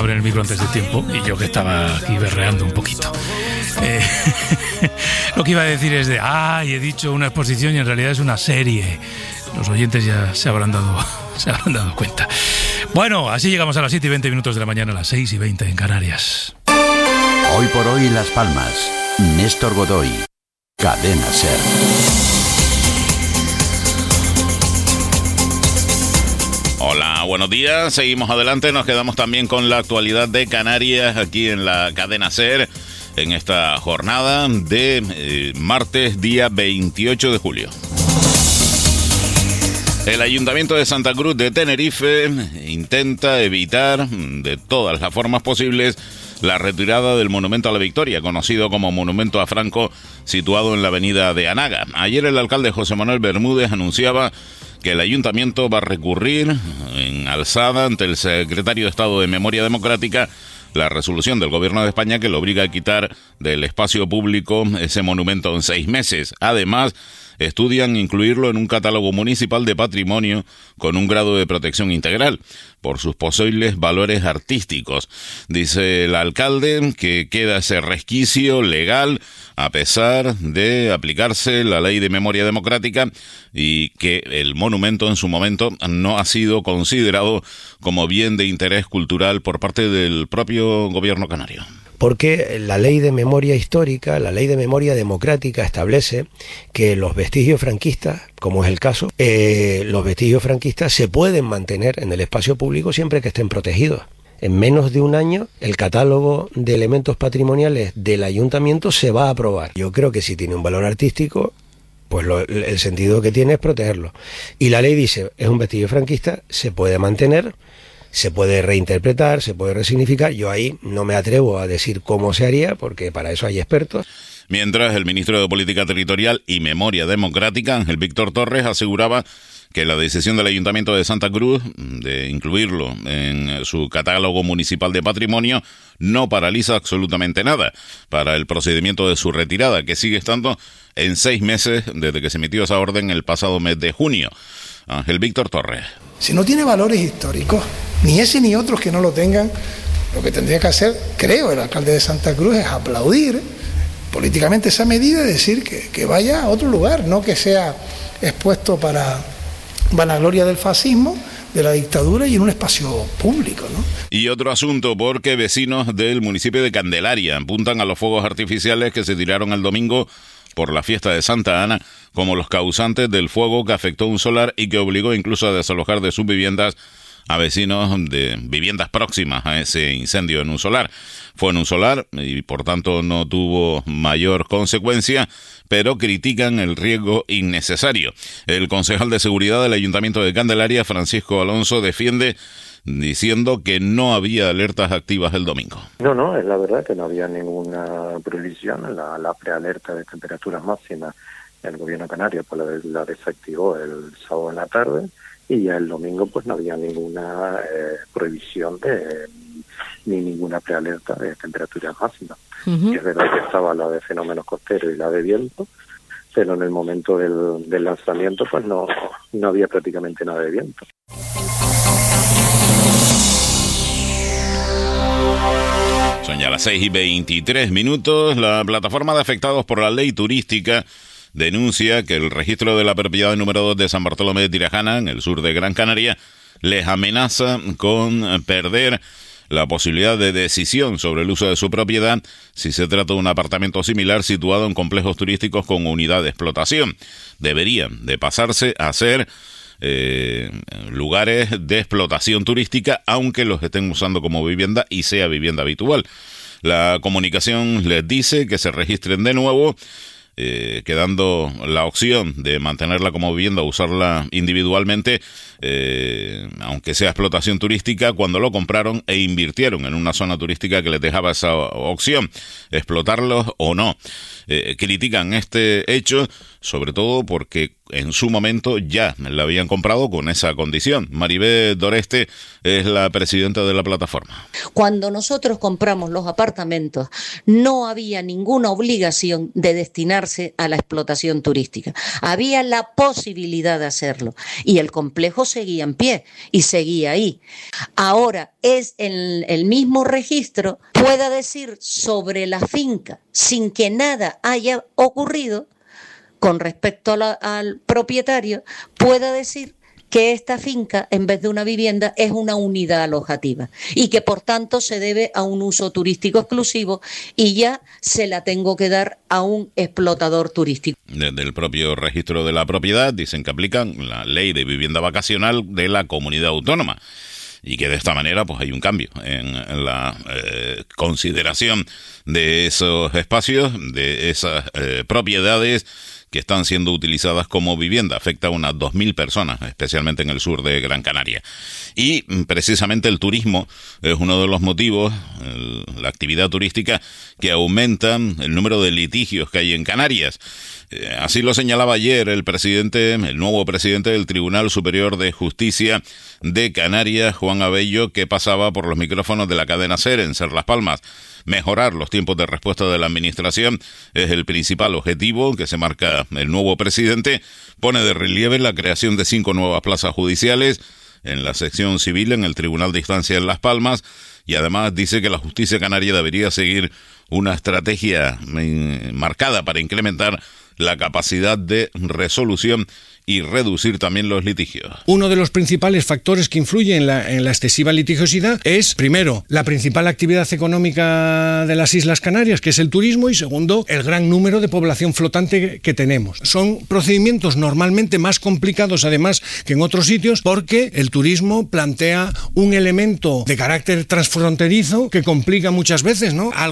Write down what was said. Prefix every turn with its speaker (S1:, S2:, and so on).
S1: abren el micro antes de tiempo y yo que estaba aquí berreando un poquito. Lo que iba a decir es he dicho una exposición y en realidad es una serie. Los oyentes ya se habrán dado cuenta. Bueno, así llegamos a las 7:20 de la mañana, a las 6:20 en Canarias.
S2: Hoy por hoy Las Palmas. Néstor Godoy. Cadena SER.
S3: Hola, buenos días. Seguimos adelante. Nos quedamos también con la actualidad de Canarias aquí en la cadena SER en esta jornada de martes, día 28 de julio. El Ayuntamiento de Santa Cruz de Tenerife intenta evitar de todas las formas posibles la retirada del Monumento a la Victoria, conocido como Monumento a Franco, situado en la avenida de Anaga. Ayer el alcalde José Manuel Bermúdez anunciaba que el ayuntamiento va a recurrir en alzada ante el secretario de Estado de Memoria Democrática la resolución del Gobierno de España que lo obliga a quitar del espacio público ese monumento en 6 meses. Además, estudian incluirlo en un catálogo municipal de patrimonio con un grado de protección integral por sus posibles valores artísticos. Dice el alcalde que queda ese resquicio legal a pesar de aplicarse la Ley de Memoria Democrática y que el monumento en su momento no ha sido considerado como bien de interés cultural por parte del propio gobierno canario.
S4: Porque la ley de memoria histórica, la ley de memoria democrática establece que los vestigios franquistas, como es el caso, los vestigios franquistas se pueden mantener en el espacio público siempre que estén protegidos. En menos de un año, el catálogo de elementos patrimoniales del ayuntamiento se va a aprobar. Yo creo que si tiene un valor artístico, pues el sentido que tiene es protegerlo. Y la ley dice, es un vestigio franquista, se puede mantener, se puede reinterpretar, se puede resignificar. Yo ahí no me atrevo a decir cómo se haría, porque para eso hay expertos.
S3: Mientras el ministro de Política Territorial y Memoria Democrática, Ángel Víctor Torres, aseguraba que la decisión del Ayuntamiento de Santa Cruz de incluirlo en su catálogo municipal de patrimonio no paraliza absolutamente nada para el procedimiento de su retirada, que sigue estando en 6 meses desde que se emitió esa orden el pasado mes de junio. Ángel Víctor Torres.
S5: Si no tiene valores históricos, ni ese ni otros que no lo tengan, lo que tendría que hacer, creo, el alcalde de Santa Cruz es aplaudir políticamente esa medida y decir que vaya a otro lugar, no que sea expuesto para vanagloria del fascismo, de la dictadura y en un espacio público, ¿no?
S3: Y otro asunto, porque vecinos del municipio de Candelaria apuntan a los fuegos artificiales que se tiraron el domingo por la fiesta de Santa Ana como los causantes del fuego que afectó un solar y que obligó incluso a desalojar de sus viviendas a vecinos de viviendas próximas a ese incendio en un solar. Fue en un solar y por tanto no tuvo mayor consecuencia, pero critican el riesgo innecesario. El concejal de seguridad del Ayuntamiento de Candelaria, Francisco Alonso, defiende diciendo que no había alertas activas el domingo.
S6: No, es la verdad que no había ninguna prohibición. La prealerta de temperaturas máximas el gobierno canario pues la desactivó el sábado en la tarde y ya el domingo pues no había ninguna prohibición ni ninguna prealerta de temperaturas máximas. Uh-huh. Es verdad que estaba la de fenómenos costeros y la de viento, pero en el momento del lanzamiento pues no había prácticamente nada de viento.
S3: Son ya las 6:23. La plataforma de afectados por la ley turística denuncia que el registro de la propiedad número 2 de San Bartolomé de Tirajana, en el sur de Gran Canaria, les amenaza con perder la posibilidad de decisión sobre el uso de su propiedad si se trata de un apartamento similar situado en complejos turísticos con unidad de explotación. Deberían de pasarse a ser lugares de explotación turística, aunque los estén usando como vivienda y sea vivienda habitual. La comunicación les dice que se registren de nuevo, quedando la opción de mantenerla como vivienda o usarla individualmente, aunque sea explotación turística, cuando lo compraron e invirtieron en una zona turística que les dejaba esa opción, explotarlos o no. Critican este hecho sobre todo porque en su momento ya la habían comprado con esa condición. Maribé Doreste es la presidenta de la plataforma.
S7: Cuando nosotros compramos los apartamentos, no había ninguna obligación de destinarse a la explotación turística. Había la posibilidad de hacerlo y el complejo seguía en pie y seguía ahí. Ahora es el mismo registro pueda decir sobre la finca sin que nada haya ocurrido con respecto al propietario, pueda decir que esta finca, en vez de una vivienda, es una unidad alojativa y que por tanto se debe a un uso turístico exclusivo y ya se la tengo que dar a un explotador turístico.
S3: Desde el propio registro de la propiedad dicen que aplican la ley de vivienda vacacional de la comunidad autónoma y que de esta manera pues hay un cambio en la consideración de esos espacios, de esas propiedades que están siendo utilizadas como vivienda. Afecta a unas 2.000 personas, especialmente en el sur de Gran Canaria. Y precisamente el turismo es uno de los motivos, la actividad turística, que aumenta el número de litigios que hay en Canarias. Así lo señalaba ayer el nuevo presidente del Tribunal Superior de Justicia de Canarias, Juan Abello, que pasaba por los micrófonos de la cadena SER en Ser Las Palmas. Mejorar los tiempos de respuesta de la administración es el principal objetivo que se marca el nuevo presidente. Pone de relieve la creación de 5 nuevas plazas judiciales en la sección civil en el Tribunal de Instancia en Las Palmas y además dice que la justicia canaria debería seguir una estrategia marcada para incrementar la capacidad de resolución y reducir también los litigios.
S8: Uno de los principales factores que influye en la excesiva litigiosidad es, primero, la principal actividad económica de las Islas Canarias, que es el turismo, y segundo, el gran número de población flotante que tenemos. Son procedimientos normalmente más complicados, además, que en otros sitios, porque el turismo plantea un elemento de carácter transfronterizo que complica muchas veces, ¿no?,